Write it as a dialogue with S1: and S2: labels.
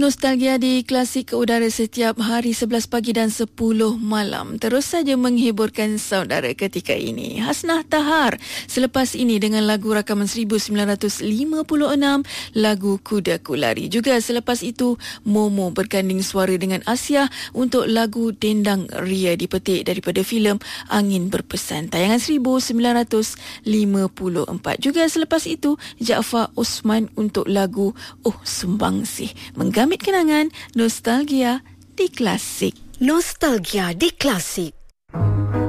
S1: Nostalgia di Klasik ke udara setiap hari 11 pagi dan 10 malam. Terus saja menghiburkan saudara ketika ini. Hasnah Tahar selepas ini dengan lagu rakaman 1956, lagu Kudaku Lari. Juga selepas itu Momo berganding suara dengan Asia untuk lagu Dendang Ria dipetik daripada filem Angin Berpesan tayangan 1954. Juga selepas itu Jaafar Osman untuk lagu Oh Sumbangsih. Menggamit kenangan nostalgia di Klasik.
S2: Nostalgia di Klasik.